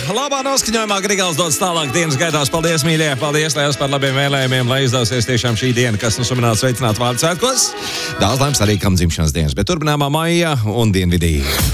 Labā noskaņojumā Grigals dodas tālāk dienas gaitās. Paldies, mīļie! Paldies, liels par labiem vēlējumiem, lai izdosies tiešām šī diena, kas nu sumināts veicināt vārdu svētkos. Daudz laimes arī, kam dzimšanas dienas, bet turpināmā maijā un dienvidī.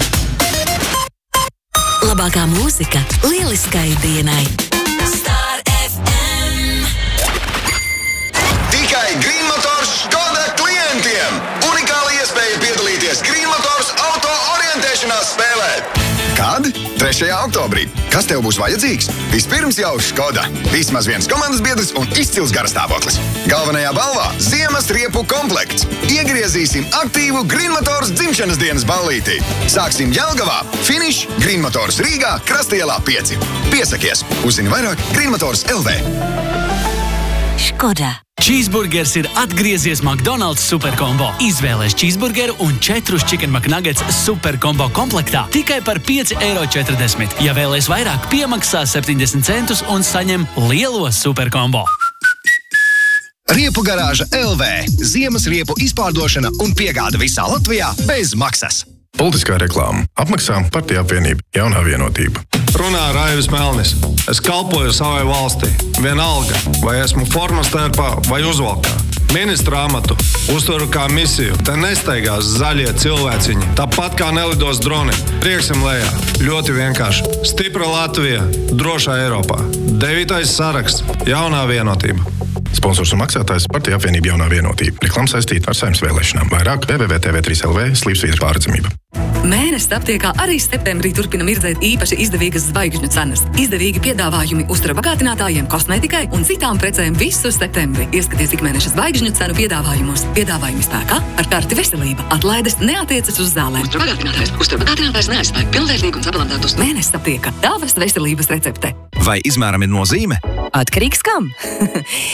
Labākā mūzika lieliskai dienai. Star FM. Tikai Green Motors Škoda klientiem. Unikāla iespēja piedalīties Green Motors auto orientēšanās spēlē. Kad? 3. oktobrī. Kas tev būs vajadzīgs? Vispirms jau Škoda. Vismaz viens komandas biedrs un izcils garastāvoklis. Galvenajā balvā ziemas riepu komplekts. Iegriezīsim aktīvu Green Motors dzimšanas dienas ballītī. Sāksim Jelgavā. Finish Green Motors Rīgā, Krastielā 5. Piesakies. Uzzini vairāk Green Motors LV. Škoda. Cheeseburgers ir atgriezies McDonald's superkombo. Izvēlies cheeseburgeru un 4 Chicken McNuggets superkombo komplektā tikai par 5,40 €. Ja vēlies vairāk, piemaksā 70 centus un saņem lielo superkombo. Riepu garāža LV. Ziemas riepu izpārdošana un piegāda visā Latvijā bez maksas. Politiskā reklāma. Apmaksā Partija apvienība Jaunā vienotība. Runā Raivis Melnis. Es kalpoju savai valstī. Vienalga, vai esmu formas tērpā vai uzvalkā. Ministra amatu uztveru kā misiju. Te nesteigās zaļie cilvēciņi. Tāpat kā nelidos droni. Prieksim lejā. Ļoti vienkārši. Stipra Latvija. Drošā Eiropā. 9. saraksts. Jaunā vienotība. Sponsors un maksātājs Partija apvienība Jaunā vienotība. Reklāma saistīta ar Saeimas vēlēšanām. Vairāk www.tv3lv/aptiekā. Mēnesis aptiekā arī septembrī turpina mirdzēt īpaši izdevīgas zvaigžņu cenas. Izdevīgi piedāvājumi uztura bagātinātājiem, kosmētikai un citām precēm visu septembri. Ieskaties ikmēneša zvaigžņu cenu piedāvājumos. Piedāvājumi spēkā ar karti veselība. Atlaides neatiecas uz zālēm. Uztura bagātinātājs neaizstāja pilnvērtīgu un sabalansētus. Mēnesis aptiekā. Tavas veselības recepte. Vai izmēram ir nozīme? Atkarīgs kam?